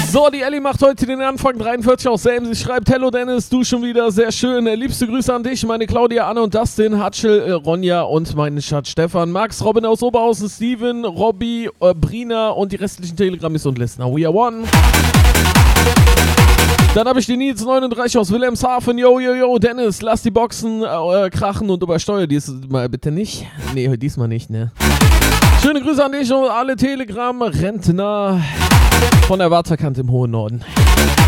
So, die Ellie macht heute den Anfang 43 aus Selm. Sie schreibt, hello Dennis, du schon wieder, sehr schön. Liebste Grüße an dich, meine Claudia, Anne und Dustin, Hatschel, Ronja und meinen Schatz Stefan, Max, Robin aus Oberhausen, Steven, Robby, Brina und die restlichen Telegramis und Listener. We are one. Dann habe ich die Nils 39 aus Wilhelmshaven. Yo, yo, yo, Dennis, lass die Boxen krachen und übersteuer diesmal bitte nicht. Nee, diesmal nicht, ne. Schöne Grüße an dich und alle Telegram-Rentner von der Waterkant im hohen Norden.